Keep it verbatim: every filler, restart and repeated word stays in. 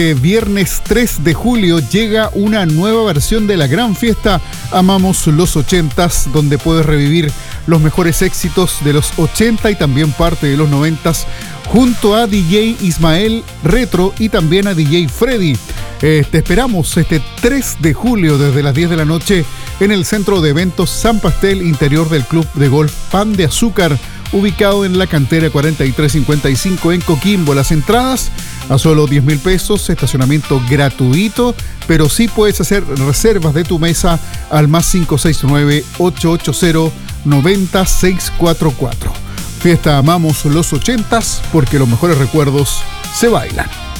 Viernes tres de julio llega una nueva versión de la gran fiesta Amamos los ochentas, donde puedes revivir los mejores éxitos de los ochenta y también parte de los noventas, junto a D J Ismael Retro y también a D J Freddy. Eh, te esperamos este tres de julio desde las diez de la noche en el Centro de Eventos San Pastel, interior del Club de Golf Pan de Azúcar, ubicado en la cantera cuarenta y tres cincuenta y cinco en Coquimbo. Las entradas a solo diez mil pesos, estacionamiento gratuito, pero sí puedes hacer reservas de tu mesa al más cinco seis nueve, ocho ocho cero, nueve cero seis cuatro cuatro. Fiesta Amamos los ochentas, porque los mejores recuerdos se bailan.